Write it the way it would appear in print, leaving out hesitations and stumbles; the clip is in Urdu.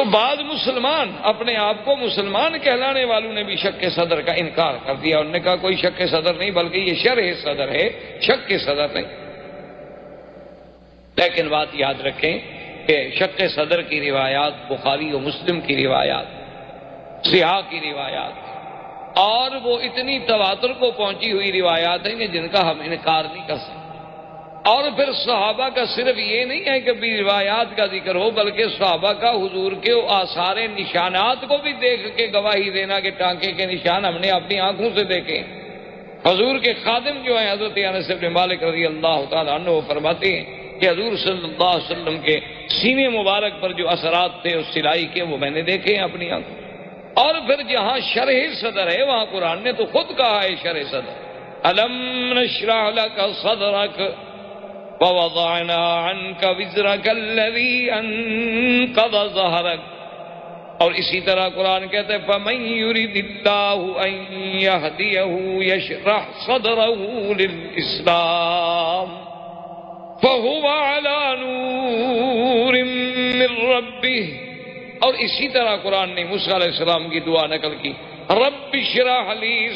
بعض مسلمان اپنے آپ کو مسلمان کہلانے والوں نے بھی شک صدر کا انکار کر دیا. انہوں نے کہا کوئی شک صدر نہیں بلکہ یہ شرح صدر ہے، شک صدر نہیں. لیکن بات یاد رکھیں کہ شک صدر کی روایات بخاری و مسلم کی روایات، صحاح کی روایات، اور وہ اتنی تواتر کو پہنچی ہوئی روایات ہیں کہ جن کا ہم انکار نہیں کر سکتے. اور پھر صحابہ کا صرف یہ نہیں ہے کہ بھی روایات کا ذکر ہو، بلکہ صحابہ کا حضور کے آثار نشانات کو بھی دیکھ کے گواہی دینا کہ ٹانکے کے نشان ہم نے اپنی آنکھوں سے دیکھے. حضور کے خادم جو ہیں حضرت انس بن مالک رضی اللہ تعالیٰ عنہ وہ فرماتے ہیں کہ حضور صلی اللہ علیہ وسلم کے سینے مبارک پر جو اثرات تھے اس سلائی کے وہ میں نے دیکھے ہیں اپنی آنکھوں. اور پھر جہاں شرح صدر ہے وہاں قرآن نے تو خود کہا ہے شرح صدر، الم نشرح لک صدرک ووضعنا عنك وزرك الذي انقض ظهرك. اور اسی طرح قرآن کہتا ہے فمن يرد الله ان يهديه يشرح صدره للاسلام فهو على نور من ربه. اور اسی طرح قرآن نے موسیٰ علیہ السلام کی دعا نقل کی، رب اشرح لي